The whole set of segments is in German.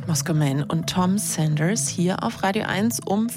Moscow Mane und Tom Sanders hier auf Radio 1 um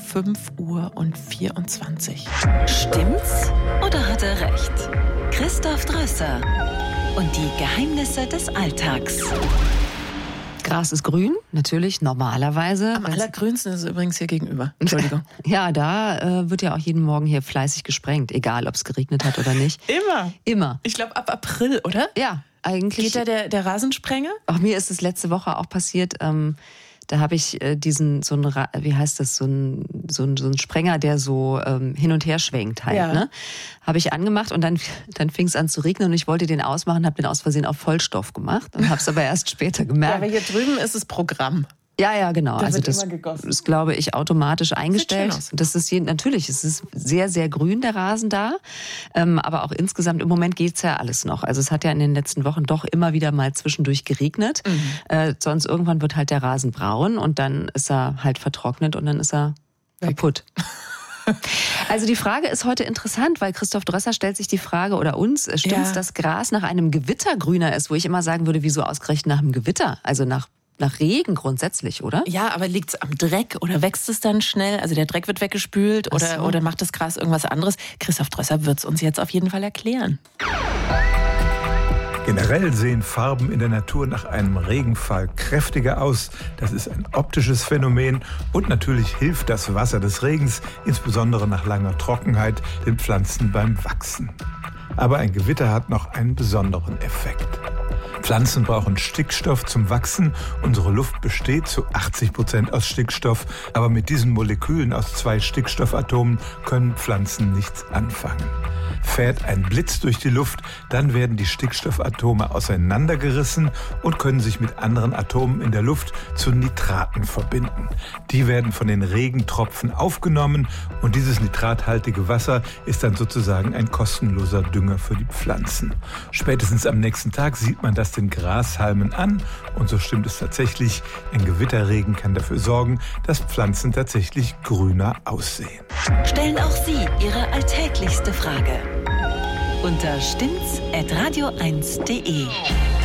5:24 Uhr. Stimmt's oder hat er recht? Christoph Drösser und die Geheimnisse des Alltags. Gras ist grün, natürlich, normalerweise. Am allergrünsten ist es übrigens hier gegenüber. Entschuldigung. Ja, da wird ja auch jeden Morgen hier fleißig gesprengt, egal ob es geregnet hat oder nicht. Immer. Ich glaube ab April, oder? Ja, eigentlich. Geht da der Rasensprenger? Auch mir ist es letzte Woche auch passiert. Da habe ich so einen Sprenger, der so hin und her schwenkt halt, ja. Ne? Habe ich angemacht und dann fing es an zu regnen und ich wollte den ausmachen, habe den aus Versehen auf Vollstoff gemacht und habe es aber erst später gemerkt. Ja, aber hier drüben ist es Programm. Ja, genau. Da also wird das immer gegossen. ist, glaube ich, automatisch eingestellt. Sieht schön aus. Das ist natürlich, es ist sehr, sehr grün, der Rasen da. Aber auch insgesamt, im Moment geht's ja alles noch. Also es hat ja in den letzten Wochen doch immer wieder mal zwischendurch geregnet. Sonst irgendwann wird halt der Rasen braun und dann ist er halt vertrocknet und dann ist er kaputt. Also die Frage ist heute interessant, weil Christoph Drösser stellt sich die Frage, oder uns, stimmt's, dass Gras nach einem Gewitter grüner ist? Wo ich immer sagen würde, wieso ausgerechnet nach einem Gewitter? Also nach Regen grundsätzlich, oder? Ja, aber liegt es am Dreck oder wächst es dann schnell? Also der Dreck wird weggespült oder macht das Gras irgendwas anderes? Christoph Drösser wird es uns jetzt auf jeden Fall erklären. Generell sehen Farben in der Natur nach einem Regenfall kräftiger aus. Das ist ein optisches Phänomen und natürlich hilft das Wasser des Regens, insbesondere nach langer Trockenheit, den Pflanzen beim Wachsen. Aber ein Gewitter hat noch einen besonderen Effekt. Pflanzen brauchen Stickstoff zum Wachsen. Unsere Luft besteht zu 80% aus Stickstoff. Aber mit diesen Molekülen aus 2 Stickstoffatomen können Pflanzen nichts anfangen. Fährt ein Blitz durch die Luft, dann werden die Stickstoffatome auseinandergerissen und können sich mit anderen Atomen in der Luft zu Nitraten verbinden. Die werden von den Regentropfen aufgenommen und dieses nitrathaltige Wasser ist dann sozusagen ein kostenloser Dünger für die Pflanzen. Spätestens am nächsten Tag sieht man das den Grashalmen an und so stimmt es tatsächlich, ein Gewitterregen kann dafür sorgen, dass Pflanzen tatsächlich grüner aussehen. Stellen auch Sie Ihre alltäglichste Frage unter stimmt's@radio1.de.